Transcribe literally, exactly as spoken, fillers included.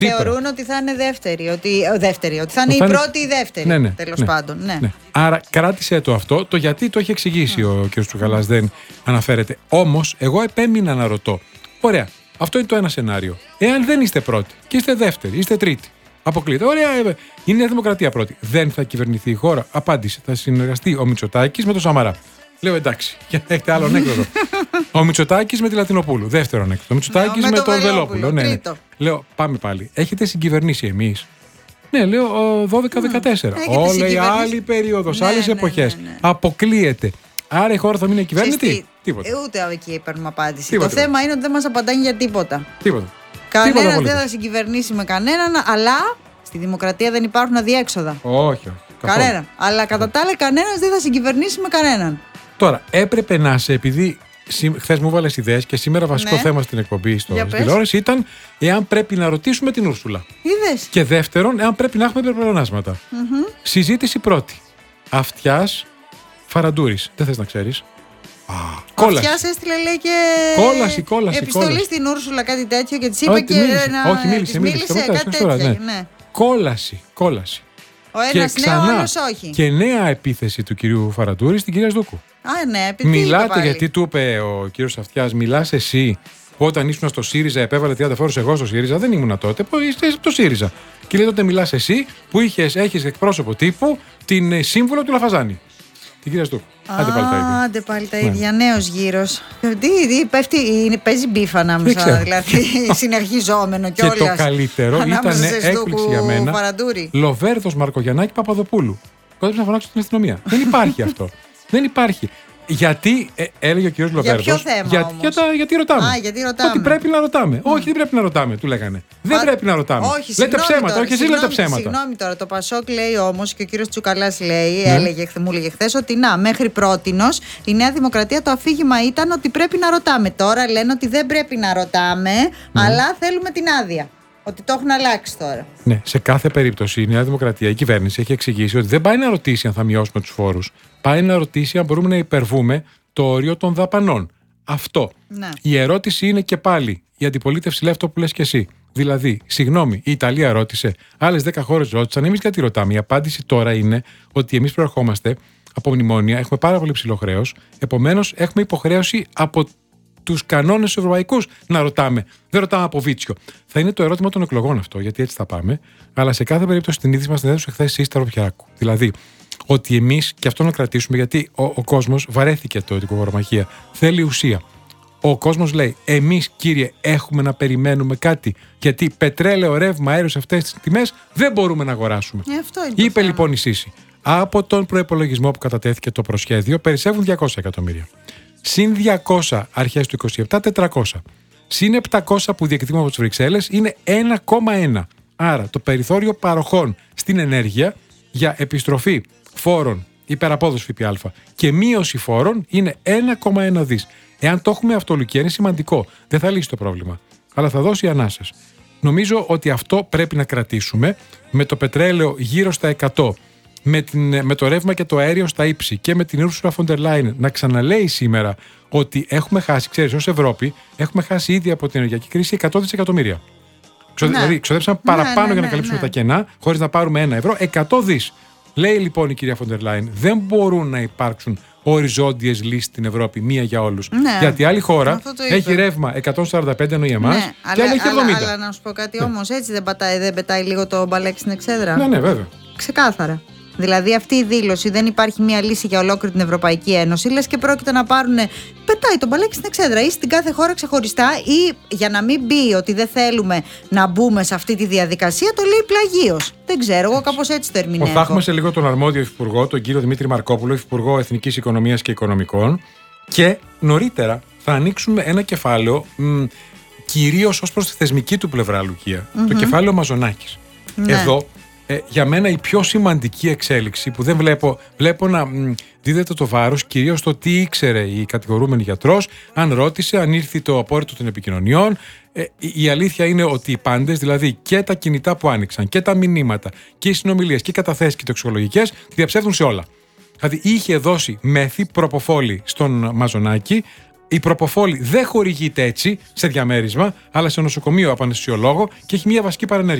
Θεωρούν ότι θα είναι δεύτερη, ότι, ο, δεύτερη, ότι θα είναι θα η πρώτη ή η δεύτερη, ναι, ναι, τέλος ναι, πάντων. Ναι. Ναι. Άρα κράτησε το αυτό, το γιατί το έχει εξηγήσει mm. ο κ. Τσουκαλάς, δεν αναφέρεται. Όμως, εγώ επέμεινα να ρωτώ. Ωραία, αυτό είναι το ένα σενάριο. Εάν δεν είστε πρώτη και είστε δεύτερη, είστε τρίτη, αποκλείεται. Ωραία, είναι η Δημοκρατία πρώτη. Δεν θα κυβερνηθεί η χώρα. Απάντησε, θα συνεργαστεί ο Μητσοτάκης με τον Σαμαρά. Λέω εντάξει, για να έχετε άλλο ανέκδοτο. Ο Μητσοτάκης με τη Λατινοπούλου. Δεύτερο ανέκδοτο. Ο Μητσοτάκης με, με τον Βελόπουλο. Ναι, ναι. Λέω, πάμε πάλι. Έχετε συγκυβερνήσει εμείς? Ναι, λέω δώδεκα δεκατέσσερα. Όλα η άλλη περίοδος, ναι, άλλες ναι, εποχές. Ναι, ναι, ναι. Αποκλείεται. Άρα η χώρα θα μείνει κυβέρνητη? Τίποτα. Ούτε εκεί παίρνουμε απάντηση. Τίποτα. Το θέμα είναι ότι δεν μας απαντάνε για τίποτα. Τίποτα. Κανένας δεν θα συγκυβερνήσει με κανέναν, αλλά στη δημοκρατία δεν υπάρχουν αδιέξοδα. Όχι, όχι. Κανένα. Αλλά κατά τα άλλα, κανένας δεν θα συγκυβερνήσει με κανέναν. Τώρα, έπρεπε να σε, επειδή χθες μου βάλες ιδέες και σήμερα βασικό ναι. θέμα στην εκπομπή στο τηλεόραση ήταν εάν πρέπει να ρωτήσουμε την Ούρσουλα. Είδες. Και δεύτερον, εάν πρέπει να έχουμε υπερπλεονάσματα. Mm-hmm. Συζήτηση πρώτη. Αυτιάς Φαραντούρης. Δεν θες να ξέρεις. Κόλαση. Αυτιάς έστειλε, λέει, και. Κόλαση, κόλαση. Επιστολή κόλαση. στην Ούρσουλα, κάτι τέτοιο και της είπε όχι, και. Μίλησε, να... όχι, μίλησε, μίλησε. μίλησε κάτι τέτοιο. Ναι. Ναι. Κόλαση, κόλαση. Ο ένας ναι, ο άλλος όχι. Και νέα επίθεση του κυρίου Φαραντούρη στην κυρία Σδούκου. Α, ναι, επειδή μιλάτε, γιατί του είπε ο κύριος Αυτιάς, μιλάς εσύ που όταν ήσουν στο ΣΥΡΙΖΑ επέβαλε τριάντα φόρους, εγώ στο ΣΥΡΙΖΑ δεν ήμουν τότε. Που είστε το ΣΥΡΙΖΑ. Και λέει τότε μιλάς εσύ που είχες, έχεις εκπρόσωπο τύπου την σύμβουλο του Λαφαζάνη. Την κυρία Σδούκου. Άντε πάλι τα ίδια. Άντε πάλι τα ίδια. Ναι. Νέος γύρος. Τι, τι πέφτει, παίζει μπίφα ανάμεσα. Δηλαδή συνεχιζόμενο κιόλας. Και το καλύτερο ήταν έκπληξη για μένα. Φαραντούρη. Λοβέρδος Μαρκογιαννάκη Παπαδοπούλου. Κόντεψε να φωνάξω την αστυνομία. Δεν υπάρχει αυτό. Δεν υπάρχει. Γιατί, ε, έλεγε ο κύριος Λοβέρδος. Για ποιο θέμα για, όμως? Για τα, γιατί ρωτάμε. Α, γιατί ρωτάμε. Ότι πρέπει να ρωτάμε. Mm. Όχι, δεν πρέπει να ρωτάμε, του λέγανε. Α, δεν πρέπει να ρωτάμε. Όχι, λέτε ψέματα, τώρα, όχι εσείς λέτε ψέματα. Συγγνώμη τώρα, το Πασόκ λέει όμως και ο κύριος Τσουκαλάς λέει, ναι. έλεγε, μου έλεγε χθες ότι να, μέχρι πρότινος η Νέα Δημοκρατία το αφήγημα ήταν ότι πρέπει να ρωτάμε. Τώρα λένε ότι δεν πρέπει να ρωτάμε, mm. αλλά θέλουμε την άδεια. Ότι το έχουν αλλάξει τώρα. Ναι, σε κάθε περίπτωση η Νέα Δημοκρατία, η κυβέρνηση έχει εξηγήσει ότι δεν πάει να ρωτήσει αν θα μειώσουμε τους φόρους. Πάει να ρωτήσει αν μπορούμε να υπερβούμε το όριο των δαπανών. Αυτό. Ναι. Η ερώτηση είναι και πάλι η αντιπολίτευση λέει αυτό που λες και εσύ. Δηλαδή, συγγνώμη, η Ιταλία ρώτησε, άλλες δέκα χώρες ρώτησαν, εμείς γιατί ρωτάμε? Η απάντηση τώρα είναι ότι εμείς προερχόμαστε από μνημόνια, έχουμε πάρα πολύ ψηλό χρέος, επομένως έχουμε υποχρέωση από τους κανόνες ευρωπαϊκούς να ρωτάμε. Δεν ρωτάμε από βίτσιο. Θα είναι το ερώτημα των εκλογών αυτό, γιατί έτσι θα πάμε, αλλά σε κάθε περίπτωση την είδηση μας την έδωσε χθες η Σύσταρο Πιάκου. Δηλαδή, ότι εμείς, και αυτό να κρατήσουμε, γιατί ο, ο κόσμος βαρέθηκε το δικογορομαχία, θέλει ουσία. Ο κόσμος λέει, εμείς κύριε έχουμε να περιμένουμε κάτι, γιατί πετρέλαιο, ρεύμα, αέριο σε αυτές τις τιμές δεν μπορούμε να αγοράσουμε. Ε, αυτό είναι Είπε λοιπόν η Σύση, από τον προϋπολογισμό που κατατέθηκε το προσχέδιο περισσεύουν διακόσια εκατομμύρια. Συν διακόσια αρχές του είκοσι επτά, τετρακόσια. Συν επτακόσια που διεκδικούμε από τις Βρυξέλλες είναι ένα κόμμα ένα. Άρα το περιθώριο παροχών στην ενέργεια για επιστροφή φόρων, υπεραπόδοση ΦΠΑ και μείωση φόρων είναι ένα κόμμα ένα δις. Εάν το έχουμε αυτό, Λουκία, είναι σημαντικό. Δεν θα λύσει το πρόβλημα, αλλά θα δώσει ανάσες. Νομίζω ότι αυτό πρέπει να κρατήσουμε, με το πετρέλαιο γύρω στα εκατό, με, την, με το ρεύμα και το αέριο στα ύψη και με την Ursula von der Leyen να ξαναλέει σήμερα ότι έχουμε χάσει, ξέρεις, ως Ευρώπη, έχουμε χάσει ήδη από την ενεργειακή κρίση εκατό δισεκατομμύρια. Ναι. Δηλαδή, ξοδέψαμε παραπάνω ναι, ναι, για να καλύψουμε ναι, ναι. τα κενά, χωρίς να πάρουμε ένα ευρώ, εκατό δις. Λέει λοιπόν η κυρία Φοντερ Λάιν, δεν μπορούν να υπάρξουν οριζόντιες λύσεις στην Ευρώπη, μία για όλους. Ναι. Γιατί άλλη χώρα έχει ρεύμα εκατόν σαράντα πέντε ενώ η εμάς ναι, και άλλη έχει εβδομήντα. Αλλά, αλλά να σου πω κάτι ναι. όμως, έτσι δεν, πατάει, δεν πετάει λίγο το μπαλάκι στην εξέδρα. Ναι, ναι, βέβαια. Ξεκάθαρα. Δηλαδή αυτή η δήλωση δεν υπάρχει μια λύση για ολόκληρη την Ευρωπαϊκή Ένωση, λες και πρόκειται να πάρουν. Πετάει τον μπαλάκι στην εξέδρα ή στην κάθε χώρα ξεχωριστά, ή για να μην μπει ότι δεν θέλουμε να μπούμε σε αυτή τη διαδικασία, το λέει πλαγίως. Δεν ξέρω, εγώ κάπως έτσι το ερμηνεύω. Θα έχουμε σε λίγο τον αρμόδιο υφυπουργό, τον κύριο Δημήτρη Μαρκόπουλο, υφυπουργό Εθνικής Οικονομίας και Οικονομικών, και νωρίτερα θα ανοίξουμε ένα κεφάλαιο, κυρίως ως προς τη θεσμική του πλευρά, Λουκία, mm-hmm. το κεφάλαιο Μαζονάκης. Ναι. Εδώ. Ε, για μένα η πιο σημαντική εξέλιξη που δεν βλέπω, βλέπω να μ, δίδεται το βάρος κυρίως στο τι ήξερε η κατηγορούμενη γιατρός, αν ρώτησε, αν ήρθε το απόρριτο των επικοινωνιών. Ε, η, η αλήθεια είναι ότι οι πάντες, δηλαδή και τα κινητά που άνοιξαν και τα μηνύματα και οι συνομιλίες και οι καταθέσεις και οι τοξικολογικές, διαψεύδουν σε όλα. Δηλαδή είχε δώσει μέθη προποφόλη στον Μαζονάκη, Η προποφόλη δεν χορηγείται έτσι σε διαμέρισμα, αλλά σε νοσοκομείο από αναισθησιολόγο και έχει μια βασική παρενέργεια.